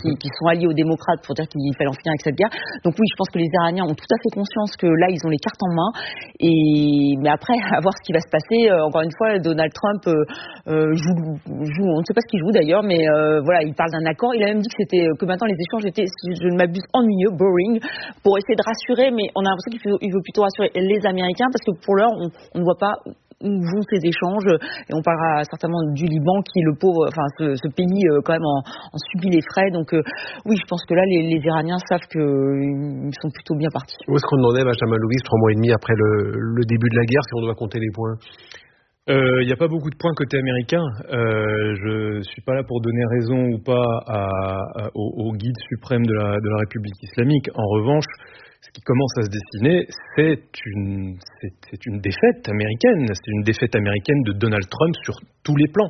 qui sont alliés aux démocrates pour dire qu'il fallait en finir avec cette guerre. Donc oui, je pense que les Iraniens ont tout à fait conscience que là, ils ont les cartes en main. Mais après, à voir ce qui va se passer. Encore une fois, Donald Trump joue, on ne sait pas ce qu'il joue d'ailleurs, mais voilà, il parle d'un accord. Il a même dit que maintenant les échanges étaient, si je ne m'abuse, ennuyeux, boring, pour essayer de rassurer. Mais on a l'impression qu'il veut plutôt rassurer les Américains parce que pour l'heure, on ne voit pas où vont ces échanges, et on parlera certainement du Liban qui est le pauvre, enfin ce pays quand même en subit les frais. Donc oui, je pense que là les Iraniens savent qu'ils sont plutôt bien partis. Où est-ce qu'on en est, Benjamin Louis, 3 mois et demi après le début de la guerre, si on doit compter les points? Il n'y a pas beaucoup de points côté américain. Je suis pas là pour donner raison ou pas au guide suprême de la République islamique. En revanche, ce qui commence à se dessiner, c'est une défaite américaine. C'est une défaite américaine de Donald Trump sur tous les plans.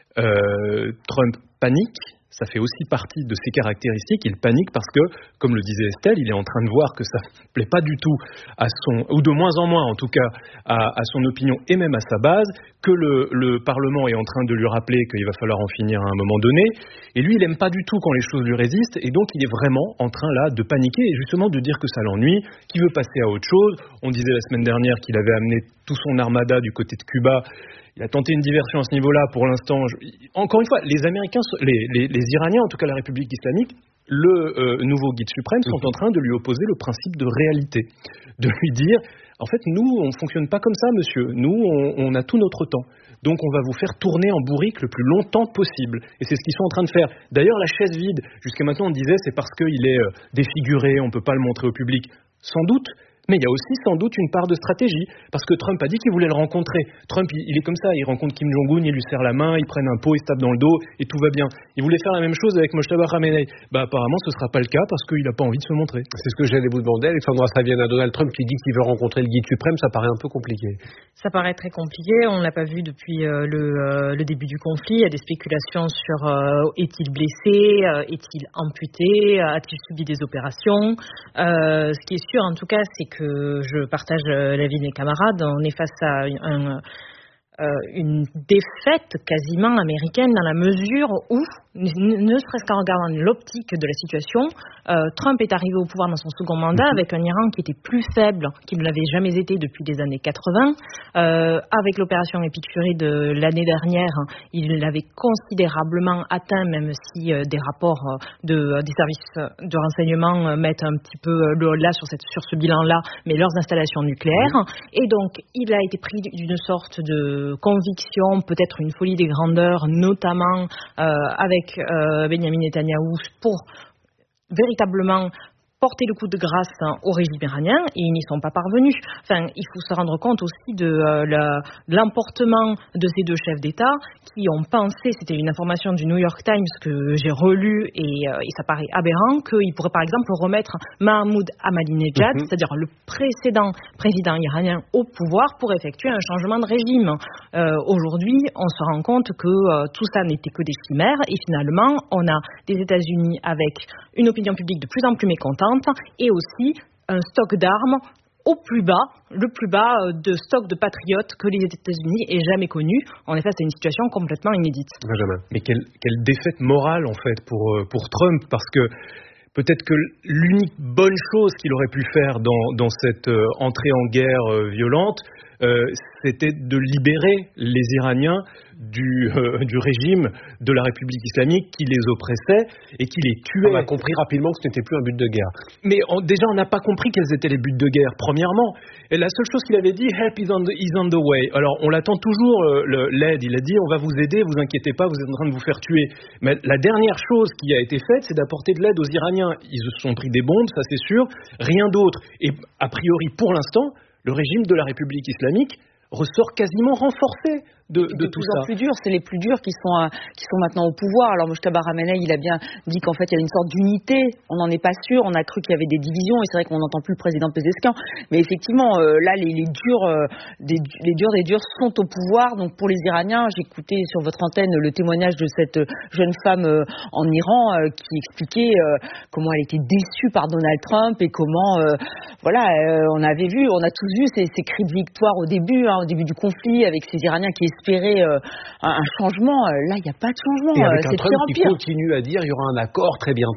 Trump panique. Ça fait aussi partie de ses caractéristiques. Il panique parce que, comme le disait Estelle, il est en train de voir que ça ne plaît pas du tout ou de moins en moins en tout cas, à son opinion et même à sa base, que le Parlement est en train de lui rappeler qu'il va falloir en finir à un moment donné. Et lui, il n'aime pas du tout quand les choses lui résistent. Et donc, il est vraiment en train là de paniquer et justement de dire que ça l'ennuie, qu'il veut passer à autre chose. On disait la semaine dernière qu'il avait amené tout son armada du côté de Cuba. Il a tenté une diversion à ce niveau-là. Pour l'instant, encore une fois, les Américains, les Iraniens, en tout cas la République islamique, le nouveau guide suprême, sont en train de lui opposer le principe de réalité. De lui dire, en fait, nous, on ne fonctionne pas comme ça, monsieur. Nous, on a tout notre temps. Donc, on va vous faire tourner en bourrique le plus longtemps possible. Et c'est ce qu'ils sont en train de faire. D'ailleurs, la chaise vide, jusqu'à maintenant, on disait, c'est parce qu'il est défiguré, on ne peut pas le montrer au public. Sans doute. Mais il y a aussi sans doute une part de stratégie, parce que Trump a dit qu'il voulait le rencontrer. Trump, il est comme ça, il rencontre Kim Jong-un, il lui serre la main, ils prennent un pot, ils se tapent dans le dos, et tout va bien. Il voulait faire la même chose avec Mojtaba Khamenei. Apparemment, ce ne sera pas le cas, parce qu'il n'a pas envie de se montrer. C'est ce que j'allais vous demander, Alexandra Saviana. Donald Trump qui dit qu'il veut rencontrer le guide suprême, ça paraît un peu compliqué. Ça paraît très compliqué, on ne l'a pas vu depuis le début du conflit. Il y a des spéculations sur est-il blessé, est-il amputé, a-t-il subi des opérations. Ce qui est sûr en tout cas, c'est que je partage l'avis de mes camarades. On est face à une défaite quasiment américaine dans la mesure où, ne serait-ce qu'en regardant l'optique de la situation, Trump est arrivé au pouvoir dans son second mandat avec un Iran qui était plus faible qu'il ne l'avait jamais été depuis les années 80. Avec l'opération Epic Fury de l'année dernière, il l'avait considérablement atteint, même si des rapports des services de renseignement mettent un petit peu le holà sur ce bilan-là, mais leurs installations nucléaires. Et donc, il a été pris d'une sorte de conviction, peut-être une folie des grandeurs, notamment avec Benyamin Netanyahou, pour véritablement porter le coup de grâce au régime iranien, et ils n'y sont pas parvenus. Enfin, il faut se rendre compte aussi de l'emportement de ces deux chefs d'État qui ont pensé, c'était une information du New York Times que j'ai relue et ça paraît aberrant, qu'ils pourraient par exemple remettre Mahmoud Ahmadinejad, c'est-à-dire le précédent président iranien au pouvoir, pour effectuer un changement de régime. Aujourd'hui, on se rend compte que tout ça n'était que des chimères, et finalement, on a des États-Unis avec une opinion publique de plus en plus mécontente, et aussi un stock d'armes au plus bas, le plus bas de stock de patriotes que les États-Unis aient jamais connu. On est face à une situation complètement inédite. Benjamin. Mais quelle défaite morale en fait pour Trump, parce que peut-être que l'unique bonne chose qu'il aurait pu faire dans cette entrée en guerre violente, c'était de libérer les Iraniens du régime de la République islamique qui les oppressait et qui les tuait. On a compris rapidement que ce n'était plus un but de guerre. Mais déjà, on n'a pas compris quels étaient les buts de guerre, premièrement. Et la seule chose qu'il avait dit, help is on the way. Alors, on l'attend toujours, l'aide. Il a dit, on va vous aider, vous inquiétez pas, vous êtes en train de vous faire tuer. Mais la dernière chose qui a été faite, c'est d'apporter de l'aide aux Iraniens. Ils se sont pris des bombes, ça c'est sûr, rien d'autre. Et a priori, pour l'instant, le régime de la République islamique ressort quasiment renforcé de tout ça. Plus en plus dur, c'est les plus durs qui sont maintenant au pouvoir. Alors Mojtaba Khamenei, il a bien dit qu'en fait il y a une sorte d'unité. On n'en est pas sûr. On a cru qu'il y avait des divisions, et c'est vrai qu'on n'entend plus le président Pezeshkian. Mais effectivement, là les durs des durs sont au pouvoir. Donc pour les Iraniens, j'écoutais sur votre antenne le témoignage de cette jeune femme en Iran qui expliquait comment elle était déçue par Donald Trump et comment on a tous vu ces cris de victoire au début du conflit, avec ces Iraniens qui espéraient un changement. Là, il n'y a pas de changement. Et avec un c'est Trump pire en qui pire. continue à dire il y aura un accord très bientôt.